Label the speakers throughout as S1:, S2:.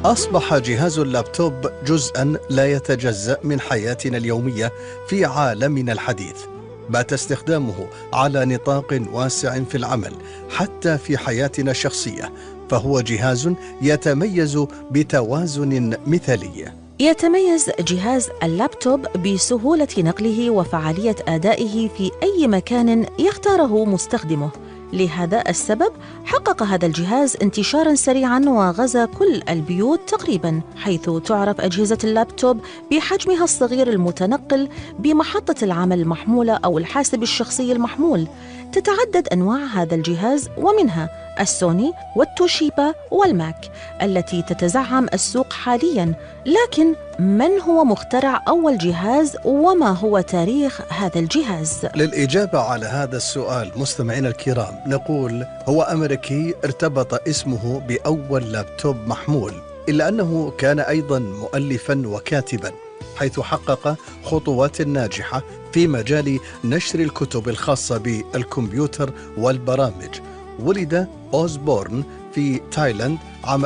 S1: أصبح جهاز اللابتوب جزءاً لا يتجزأ من حياتنا اليومية في عالمنا الحديث. بات استخدامه على نطاق واسع في العمل حتى في حياتنا الشخصية، فهو جهاز يتميز بتوازن مثالي.
S2: يتميز جهاز اللابتوب بسهولة نقله وفعالية أدائه في أي مكان يختاره مستخدمه. لهذا السبب حقق هذا الجهاز انتشاراً سريعاً وغزا كل البيوت تقريباً، حيث تعرف أجهزة اللابتوب بحجمها الصغير المتنقل بمحطة العمل المحمولة أو الحاسب الشخصي المحمول. تتعدد أنواع هذا الجهاز ومنها السوني والتوشيبا والماك التي تتزعم السوق حالياً. لكن من هو مخترع أول جهاز وما هو تاريخ هذا الجهاز؟
S1: للإجابة على هذا السؤال مستمعينا الكرام نقول هو أمريكي ارتبط اسمه بأول لابتوب محمول، إلا أنه كان أيضا مؤلفا وكاتبا، حيث حقق خطوات ناجحة في مجال نشر الكتب الخاصة بالكمبيوتر والبرامج. ولد أوزبورن في تايلاند عام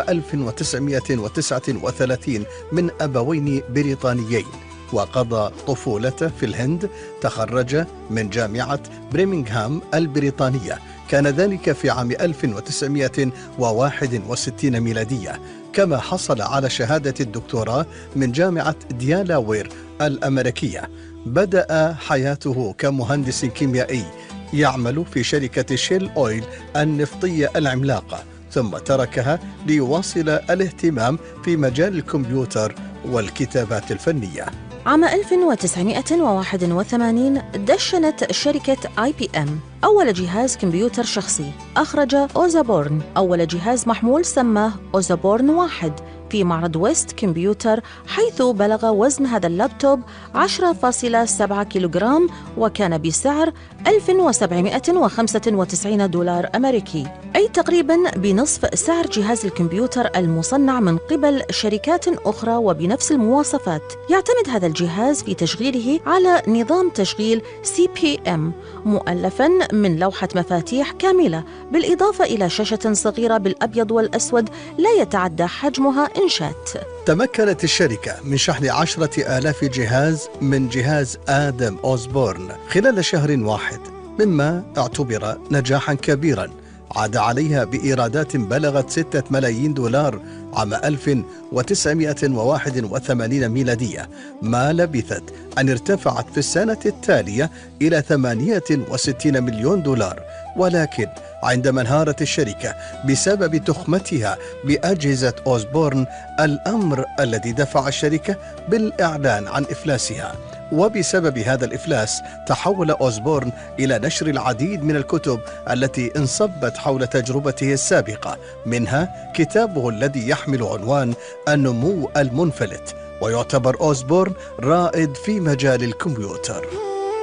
S1: 1939 من أبوين بريطانيين، وقضى طفولته في الهند. تخرج من جامعة بريمنغهام البريطانية، كان ذلك في عام 1961 ميلادية، كما حصل على شهادة الدكتوراه من جامعة ديالاوير الأمريكية. بدأ حياته كمهندس كيميائي يعمل في شركة شيل أويل النفطية العملاقة، ثم تركها ليواصل الاهتمام في مجال الكمبيوتر والكتابات الفنية.
S2: عام 1981 دشنت شركة IBM أول جهاز كمبيوتر شخصي. أخرج أوزبورن أول جهاز محمول سماه أوزبورن 1 في معرض ويست كمبيوتر، حيث بلغ وزن هذا اللابتوب 10.7 كيلوغرام وكان بسعر $1795 أمريكي، أي تقريباً بنصف سعر جهاز الكمبيوتر المصنع من قبل شركات أخرى وبنفس المواصفات. يعتمد هذا الجهاز في تشغيله على نظام تشغيل CP/M مؤلفاً من لوحة مفاتيح كاملة، بالإضافة إلى شاشة صغيرة بالأبيض والأسود لا يتعدى حجمها إنشات.
S1: تمكنت الشركة من شحن 10,000 جهاز من جهاز آدم أوزبورن خلال شهر واحد، مما اعتبر نجاحاً كبيراً عاد عليها بإيرادات بلغت 6 ملايين دولار عام 1981 ميلادية، ما لبثت أن ارتفعت في السنة التالية إلى 68 مليون دولار. ولكن عندما انهارت الشركة بسبب تخمتها بأجهزة أوزبورن، الأمر الذي دفع الشركة بالإعلان عن إفلاسها. وبسبب هذا الإفلاس تحول أوزبورن إلى نشر العديد من الكتب التي انصبت حول تجربته السابقة، منها كتابه الذي يحمل عنوان النمو المنفلت. ويعتبر أوزبورن رائد في مجال الكمبيوتر.